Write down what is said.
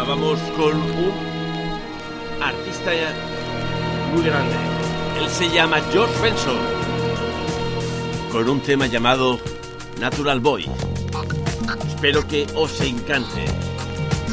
vamos con un artista muy grande. Él se llama George Benson, con un tema llamado Natural Boy. Espero que os encante.